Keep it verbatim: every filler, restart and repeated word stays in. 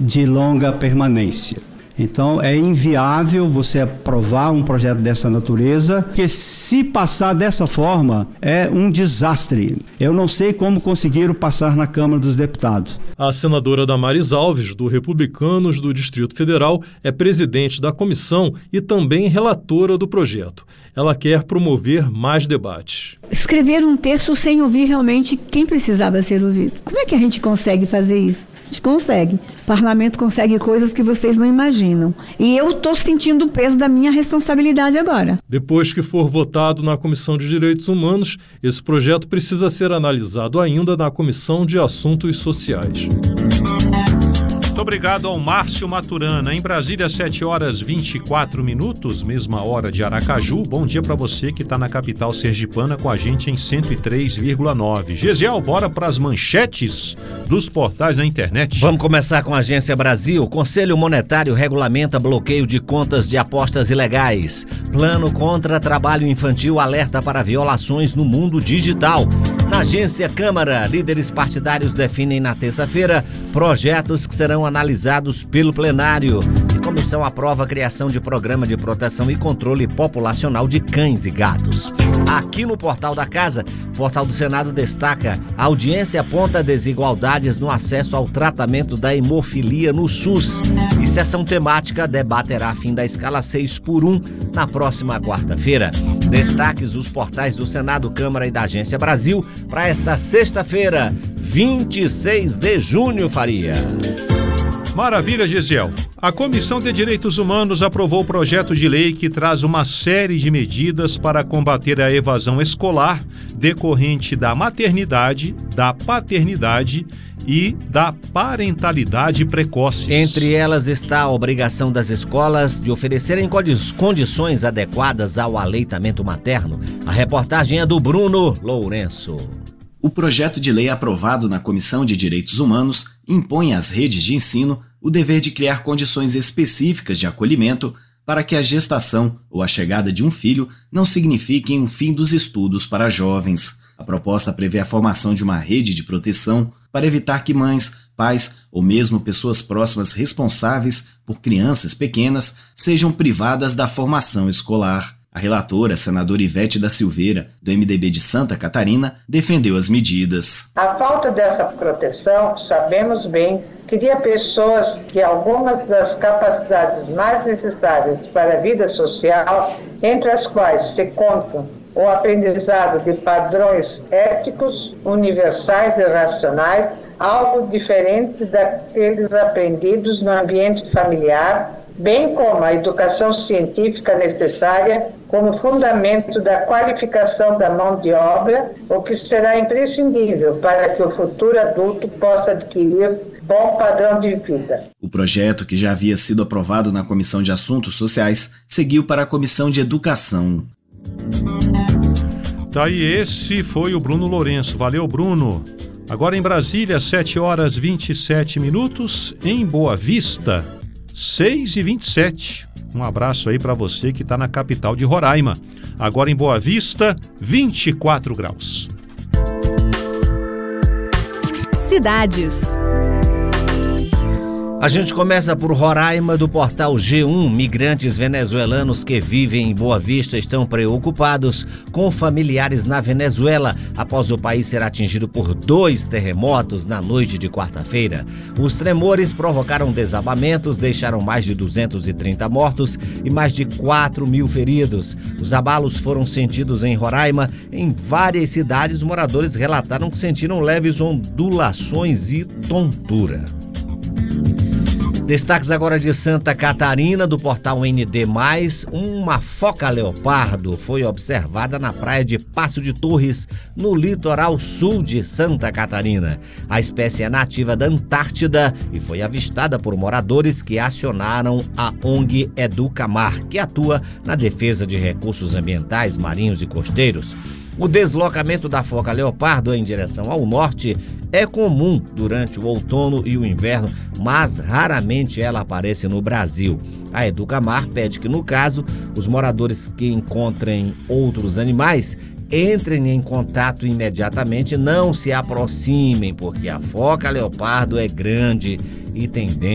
de longa permanência. Então é inviável você aprovar um projeto dessa natureza, porque se passar dessa forma é um desastre. Eu não sei como conseguiram passar na Câmara dos Deputados. A senadora Damares Alves, do Republicanos do Distrito Federal, é presidente da comissão e também relatora do projeto. Ela quer promover mais debates. Escrever um texto sem ouvir realmente quem precisava ser ouvido. Como é que a gente consegue fazer isso? A gente consegue. O parlamento consegue coisas que vocês não imaginam. E eu estou sentindo o peso da minha responsabilidade agora. Depois que for votado na Comissão de Direitos Humanos, esse projeto precisa ser analisado ainda na Comissão de Assuntos Sociais. Muito obrigado ao Márcio Maturana. Em Brasília, sete horas e vinte e quatro minutos, mesma hora de Aracaju. Bom dia para você que está na capital sergipana com a gente em cento e três vírgula nove. Gesiel, bora para as manchetes dos portais na internet. Vamos começar com a Agência Brasil. O Conselho Monetário regulamenta bloqueio de contas de apostas ilegais. Plano contra trabalho infantil alerta para violações no mundo digital. Na Agência Câmara, líderes partidários definem na terça-feira projetos que serão analisados pelo plenário. A comissão aprova a criação de programa de proteção e controle populacional de cães e gatos. Aqui no Portal da Casa, o Portal do Senado destaca: a audiência aponta desigualdades no acesso ao tratamento da hemofilia no SUS. E sessão temática debaterá fim da escala seis por um na próxima quarta-feira. Destaques dos portais do Senado, Câmara e da Agência Brasil para esta sexta-feira, vinte e seis de junho, Faria. Maravilha, Gesiel. A Comissão de Direitos Humanos aprovou o projeto de lei que traz uma série de medidas para combater a evasão escolar decorrente da maternidade, da paternidade e da parentalidade precoces. Entre elas está a obrigação das escolas de oferecerem condições adequadas ao aleitamento materno. A reportagem é do Bruno Lourenço. O projeto de lei aprovado na Comissão de Direitos Humanos impõe às redes de ensino o dever de criar condições específicas de acolhimento para que a gestação ou a chegada de um filho não signifiquem o fim dos estudos para jovens. A proposta prevê a formação de uma rede de proteção para evitar que mães, pais ou mesmo pessoas próximas responsáveis por crianças pequenas sejam privadas da formação escolar. A relatora, senadora Ivete da Silveira, do M D B de Santa Catarina, defendeu as medidas. A falta dessa proteção, sabemos bem, cria pessoas que algumas das capacidades mais necessárias para a vida social, entre as quais se contam o aprendizado de padrões éticos, universais e racionais, algo diferente daqueles aprendidos no ambiente familiar, bem como a educação científica necessária como fundamento da qualificação da mão de obra, o que será imprescindível para que o futuro adulto possa adquirir bom padrão de vida. O projeto, que já havia sido aprovado na Comissão de Assuntos Sociais, seguiu para a Comissão de Educação. Daí esse foi o Bruno Lourenço. Valeu, Bruno. Agora em Brasília, sete horas e vinte e sete minutos. Em Boa Vista, seis e vinte e sete. Um abraço aí para você que está na capital de Roraima. Agora em Boa Vista, vinte e quatro graus. Cidades. A gente começa por Roraima, do portal G um. Migrantes venezuelanos que vivem em Boa Vista estão preocupados com familiares na Venezuela após o país ser atingido por dois terremotos na noite de quarta-feira. Os tremores provocaram desabamentos, deixaram mais de duzentos e trinta mortos e mais de quatro mil feridos. Os abalos foram sentidos em Roraima. Em várias cidades, moradores relataram que sentiram leves ondulações e tontura. Destaques agora de Santa Catarina, do portal N D mais. Uma foca leopardo foi observada na praia de Passo de Torres, no litoral sul de Santa Catarina. A espécie é nativa da Antártida e foi avistada por moradores que acionaram a O N G Educamar, que atua na defesa de recursos ambientais, marinhos e costeiros. O deslocamento da foca leopardo em direção ao norte é comum durante o outono e o inverno, mas raramente ela aparece no Brasil. A Educamar pede que, no caso, os moradores que encontrem outros animais entrem em contato imediatamente, não se aproximem, porque a foca leopardo é grande e tem dentes